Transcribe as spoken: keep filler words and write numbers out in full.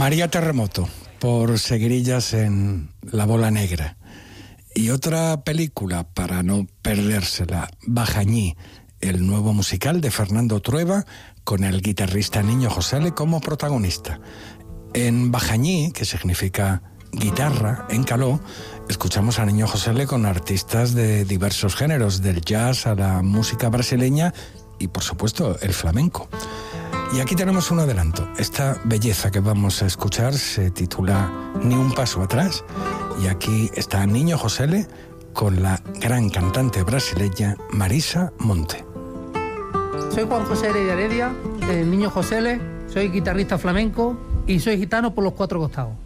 María Terremoto, por Seguirillas en La Bola Negra. Y otra película para no perdérsela, Bajañí, el nuevo musical de Fernando Trueba, con el guitarrista Niño Josele como protagonista. En Bajañí, que significa guitarra en caló, escuchamos a Niño Josele con artistas de diversos géneros, del jazz a la música brasileña y, por supuesto, el flamenco. Y aquí tenemos un adelanto. Esta belleza que vamos a escuchar se titula Ni un paso atrás, y aquí está Niño Josele con la gran cantante brasileña Marisa Monte. Soy Juan José Heredia Heredia, eh, Niño Josele, soy guitarrista flamenco y soy gitano por los cuatro costados.